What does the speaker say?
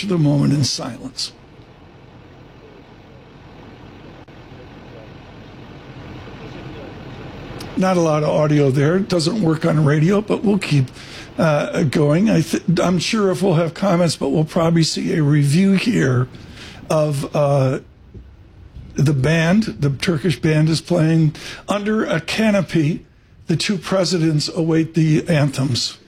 capture the moment in silence. Not a lot of audio there. It doesn't work on radio, but we'll keep going. I'm sure if we'll have comments, but we'll probably see a review here of the band. The Turkish band is playing under a canopy. The two presidents await the anthems.